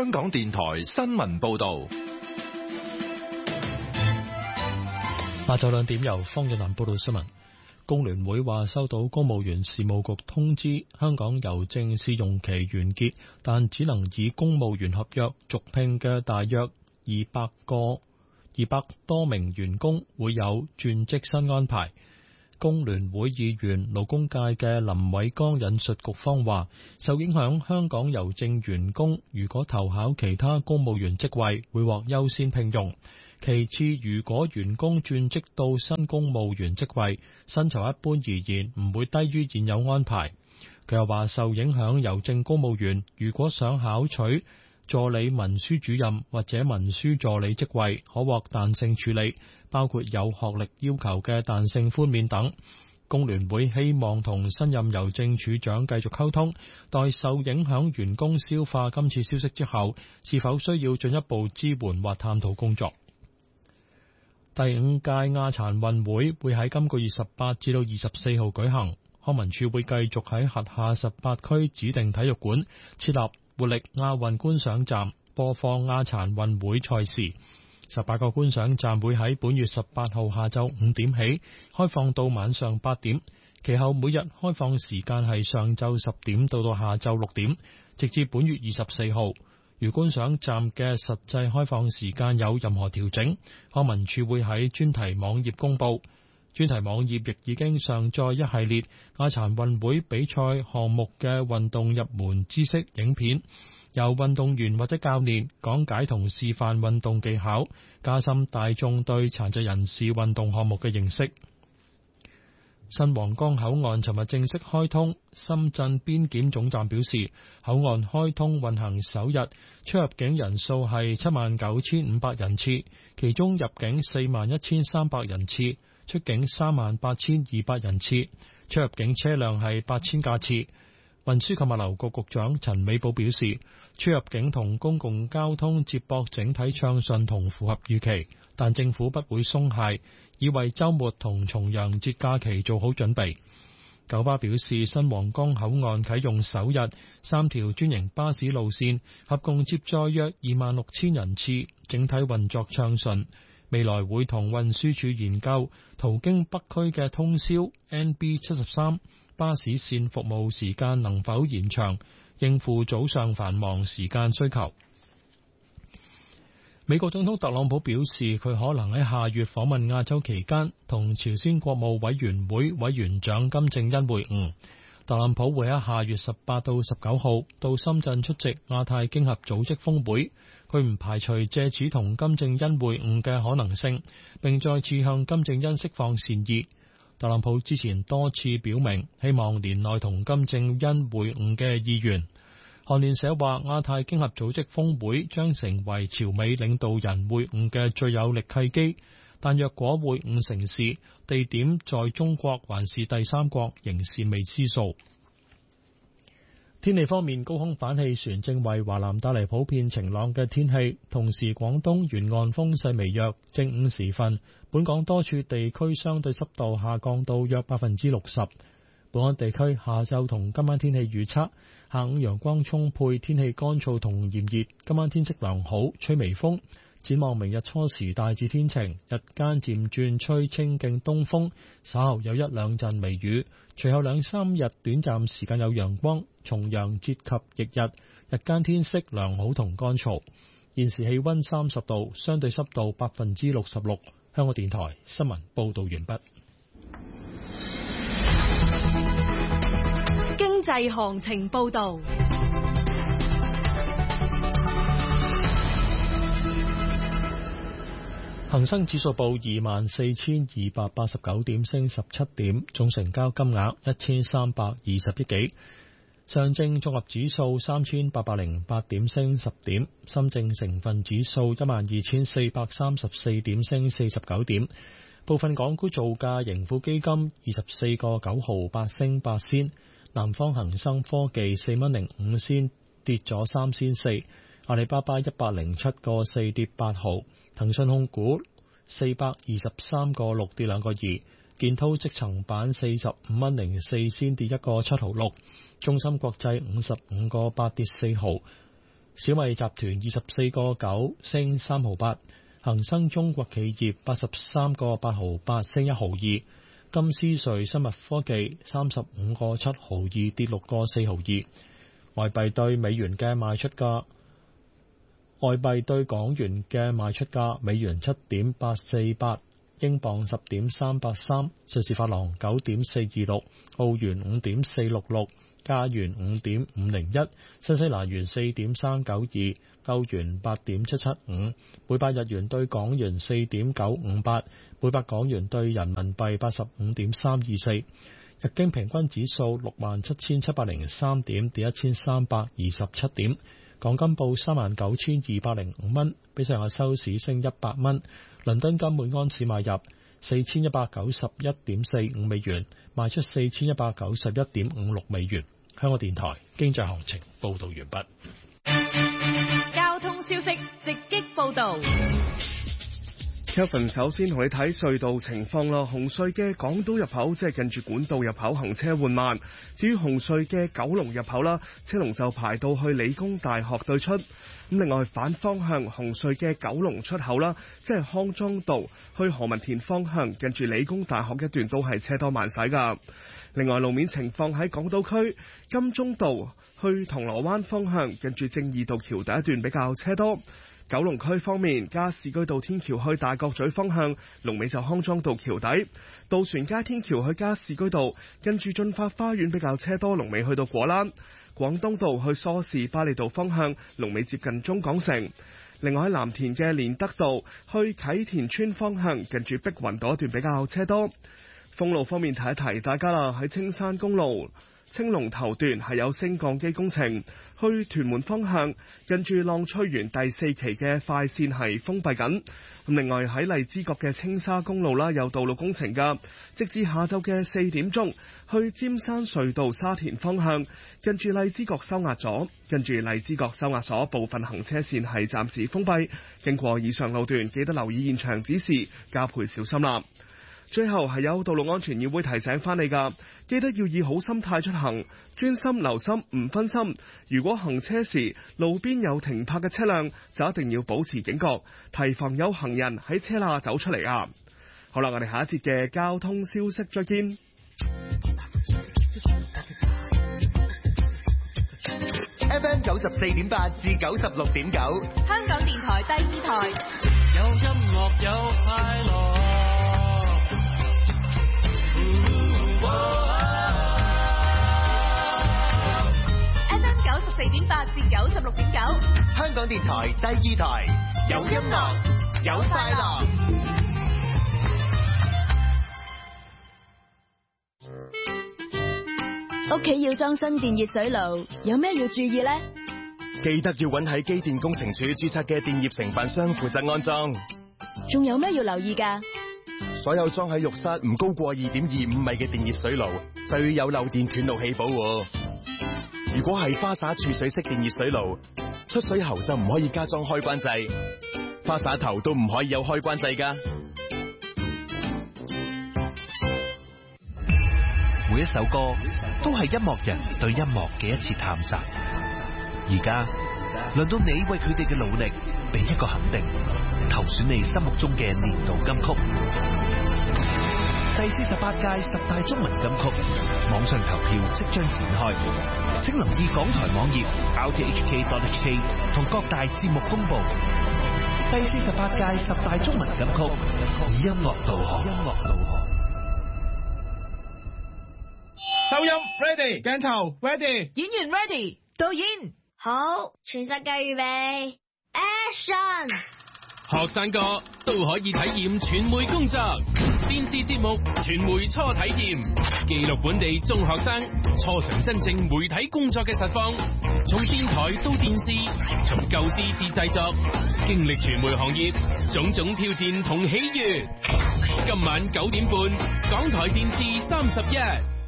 香港電台新聞報道。 下晝2點由方日南報道新聞。工聯會話收到公務員事務局通知，香港郵政試用期完結，但只能以公務員合約續聘嘅大約200多名員工會有轉職新安排。工聯會議員勞工界嘅林偉江引述局方話，受影響香港郵政員工如果投考其他公務員職位，會獲優先聘用。其次，如果員工轉職到新公務員職位，薪酬一般而言唔會低於現有安排。佢又話，受影響郵政公務員如果想考取助理文書主任或者文書助理職位，可獲彈性處理，包括有學歷要求嘅彈性寬免等。工聯會希望同新任郵政處長繼續溝通，待受影響員工消化今次消息之後，是否需要進一步支援或探討工作。第5屆亞殘運會喺今個月18至到24號舉行，康文署會繼續喺轄下18區指定體育館設立活力亞運觀賞站，播放亞殘運會賽事。18個觀賞站會喺本月18號下晝5點起開放到晚上8點，其後每日開放時間係上晝10點到下晝6點，直至本月24號。如觀賞站嘅實際開放時間有任何調整，康文署會喺專題網頁公佈。專題網頁亦已經上載一系列亞殘運會比賽項目嘅運動入門知識影片，由運動員或者教練講解同示範運動技巧，加深大眾對殘疾人士運動項目嘅認識。新皇崗口岸尋日正式開通，深圳邊檢總站表示，口岸開通運行首日出入境人數係79,500人次，其中入境41,300人次，出境38,200人次，出入境車輛係8000架次。運輸及物流局局長陳美寶表示，出入境同公共交通接駁整體暢順同符合預期，但政府不會鬆懈，已為週末同重陽節假期做好準備。九巴表示，新皇崗口岸啟用首日，3條專營巴士路線合共接載約26,000人次，整體運作暢順。未來會同運輸署研究途經北區嘅通宵 NB73 巴士線服務時間能否延長，應付早上繁忙時間需求。美國總統特朗普表示，佢可能喺下月訪問亞洲期間，同朝鮮國務委員會委員長金正恩會晤。特朗普會喺下月18到19號到深圳出席亞太經合組織峰會，佢唔排除借此同金正恩會晤嘅可能性，並再次向金正恩釋放善意。特朗普之前多次表明希望年內同金正恩會晤嘅意願。韓聯社話，亞太經合組織峰會將成為朝美領導人會晤嘅最有力契機，但若果會晤成事，地點在中國還是第三國仍是未知數。天氣方面，高空反氣旋正為華南帶嚟普遍晴朗嘅天氣，同時廣東沿岸風勢微弱。正午時分，本港多處地區相對濕度下降到約60%。本港地區下晝同今晚天氣預測：下午陽光充沛，天氣乾燥同炎熱，今晚天色良好，吹微風。展望明日初時大致天晴，日間漸轉吹清勁東風，稍後有一兩陣微雨。隨後2-3日短暫時間有陽光，重陽節及翌日，日間天色良好同乾燥。現時氣溫30度，相對濕度66%。香港電台新聞報道完畢。 經濟行情報道。 恒生指數報24,289點，升17點，總成交金額1320億幾。上證綜合指數3808點，升10點。深證成分指數12,434點，升49點。部分港股造價，盈富基金24個9毫8升8仙。南方恒生科技4蚊05仙，跌咗3仙4。阿里巴巴107個4跌8毫，騰訊控股423個6跌2個2，建滔積層板45蚊04仙跌1個7毫6，中芯國際55個8跌4毫， 小米集團24個9升3毫8，恒生中國企業83個8毫8升1毫2，金斯瑞生物科技35個7毫2跌6個4毫2。外幣對美元嘅賣出價，外幣對港元嘅賣出價，美元7.848，英鎊10.383，瑞士法郎9.426，澳元5.466，加元5.501，新西蘭元4.392，歐元8.775，每百日元對港元4.958，每百港元對人民幣85.324。日經平均指數67,703點，跌1327點。港金報39,205蚊，比上日收市升100蚊。倫敦金每安士買入4191.45美元，賣出4191.56美元。香港電台經濟行情報道完畢。 交通消息直擊報道。 Kevin 首先同你睇隧道情況啦。紅隧嘅港島入口即係近住管道入口行車緩慢，至於紅隧嘅九龍入口啦，車龍就排到去理工大學對出。咁另外反方向紅隧嘅九龍出口啦，即係康莊道去何文田方向，近住理工大學一段都係車多慢駛噶。另外路面情況喺港島區金鐘道去銅鑼灣方向，近住正義道橋第一段比較車多。九龍區方面，加士居道天橋去大角咀方向，龍尾就康莊道橋底；渡船街天橋去加士居道，跟住駿發花園比較車多，龍尾去到果欄；廣東道去梳士巴利道方向，龍尾接近中港城。另外喺藍田嘅連德道去啟田村方向，近住碧雲道一段比較車多。封路方面提一提大家啦，喺青山公路青龍頭段係有升降機工程，去屯門方向近住浪翠園第4期嘅快線係封閉緊。咁另外喺荔枝角嘅青沙公路啦，有道路工程噶，直至下晝嘅4點鐘，去尖山隧道沙田方向近住荔枝角收押咗，跟住荔枝角收押所部分行車線係暫時封閉。經過以上路段，記得留意現場指示，加倍小心啦。最後係有道路安全議會提醒翻你噶，記得要以好心態出行，專心留心唔分心。如果行車時路邊有停泊嘅車輛，就一定要保持警覺，提防有行人喺車罅走出嚟啊！好啦，我哋下一節嘅交通消息再見。 FM 94.8至96.9， 香港電台第2台， 有音樂有快樂。 FM 94.8至96.9， 香港電台第2台，有音樂有快樂。 屋企要裝新電熱水爐，有咩要注意呢？ 記得要揾喺機電工程署註冊嘅電業承辦商負責安裝。 仲有咩要留意㗎？ 所有裝喺浴室唔高過2.25米嘅電熱水爐，就要有漏電斷路器保護。如果係花灑儲水式電熱水爐，出水喉就唔可以加裝開關掣，花灑頭都唔可以有開關掣㗎。 每一首歌都係音樂人對音樂嘅一次探索。而家輪到你為佢哋嘅努力俾一個肯定，投選你心目中嘅年度金曲。第48屆10大中文金曲網上投票即將展開，請留意港台網頁 rthk.hk 同各大節目公布。第48屆10大中文金曲以音樂導航。 收音 ready， 鏡頭 ready， 演員 ready， 導演好，全世界預備 ，Action！ 學生哥都可以體驗傳媒工作，電視節目傳媒初體驗，記錄本地中學生初嘗真正媒體工作嘅實況，從電台到電視，從構思至製作，經歷傳媒行業種種挑戰同喜悅。今晚9點半，港台電視31。